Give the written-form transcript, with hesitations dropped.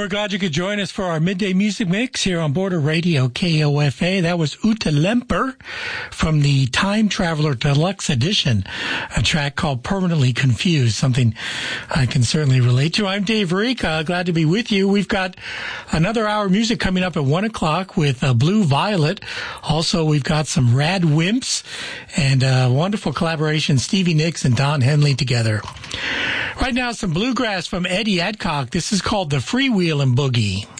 we're glad you could join us for our midday music mix here on Border Radio KOFA. That was Uta Lemper from the Time Traveler Deluxe Edition, a track called Permanently Confused, something I can certainly relate to. I'm Dave Rica, glad to be with you. We've got another hour of music coming up at 1 o'clock with Blue Violet. Also, we've got some Rad Wimps and wonderful collaboration, Stevie Nicks and Don Henley together. Right now, some bluegrass from Eddie Adcock. This is called the Freewheelin' Boogie.